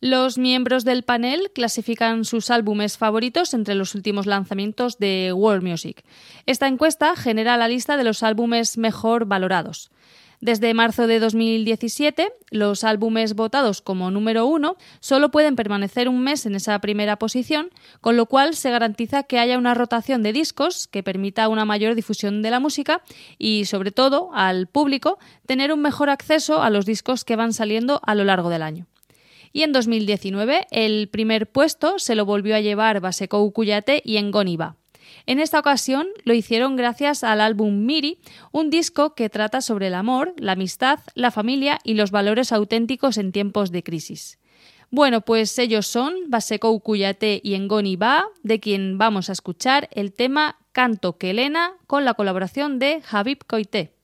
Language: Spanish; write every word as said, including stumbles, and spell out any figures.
Los miembros del panel clasifican sus álbumes favoritos entre los últimos lanzamientos de World Music. Esta encuesta genera la lista de los álbumes mejor valorados. Desde marzo de dos mil diecisiete, los álbumes votados como número uno solo pueden permanecer un mes en esa primera posición, con lo cual se garantiza que haya una rotación de discos que permita una mayor difusión de la música y, sobre todo, al público, tener un mejor acceso a los discos que van saliendo a lo largo del año. Y en dos mil diecinueve, el primer puesto se lo volvió a llevar Basekou Kuyate y Ngoni Ba. En esta ocasión lo hicieron gracias al álbum Miri, un disco que trata sobre el amor, la amistad, la familia y los valores auténticos en tiempos de crisis. Bueno, pues ellos son Basekou Kuyate y Ngoni Ba, de quien vamos a escuchar el tema Canto Kelena con la colaboración de Habib Koité.